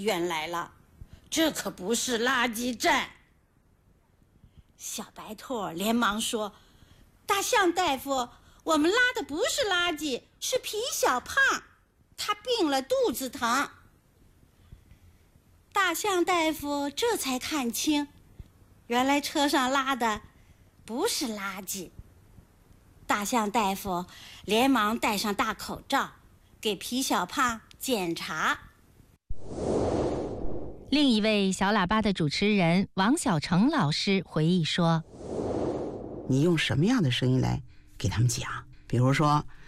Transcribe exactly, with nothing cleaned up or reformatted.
院来了，这可不是垃圾站。小白兔连忙说：“大象大夫，我们拉的不是垃圾，是皮小胖，他病了，肚子疼。”大象大夫这才看清，原来车上拉的不是垃圾。大象大夫连忙戴上大口罩，给皮小胖检查。 另一位小喇叭的主持人王小成老师回忆说：“ 你用什么样的声音来给他们讲？比如说，